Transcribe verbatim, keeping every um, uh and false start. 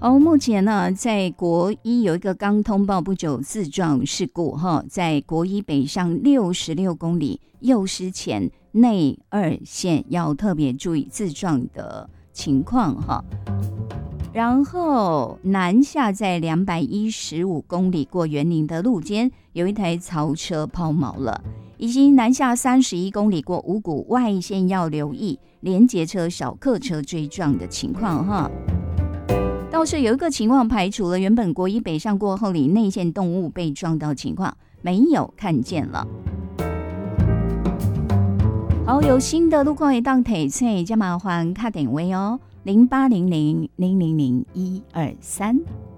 哦，目前呢，在国一有一个刚通报不久自撞事故哈，在国一北上六十六公里右师前内二线要特别注意自撞的情况哈。然后南下在两百一十五公里过园林的路间，有一台槽车抛锚了，以及南下三十一公里过五股外线要留意连结车、小客车追撞的情况哈。倒是有一个情况排除了，原本国一北上过后里内线动物被撞到情况没有看见了。好，有新的路况会当提醒，加麻烦打电话哦，零八零零零零零一二三。